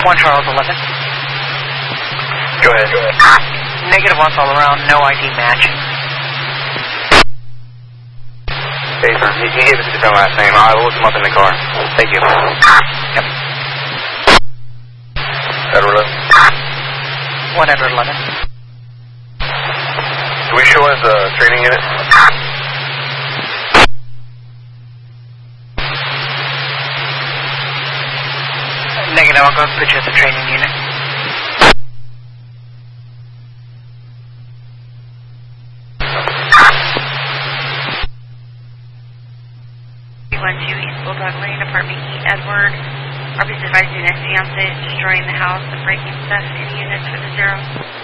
1 Charles 11. Go ahead. Negative once all around, no ID match. Hey, sir, he gave us a different last name. I will look him up in the car. Thank you. Yep. Edward 11. 1 Edward 11. Do we show as a training unit? Negative, I'll go and put you as a training unit. East Bulldog Lane, Apartment E, Edward. RBC advising next fiance is destroying the house and breaking stuff. Any units for the 0?